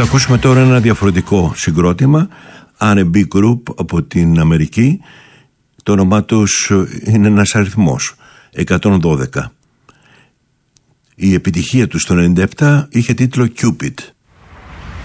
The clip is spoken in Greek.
Θα ακούσουμε τώρα ένα διαφορετικό συγκρότημα, R&B Group από την Αμερική. Το όνομά τους είναι ένας αριθμός, 112. Η επιτυχία τους το 97 είχε τίτλο Cupid.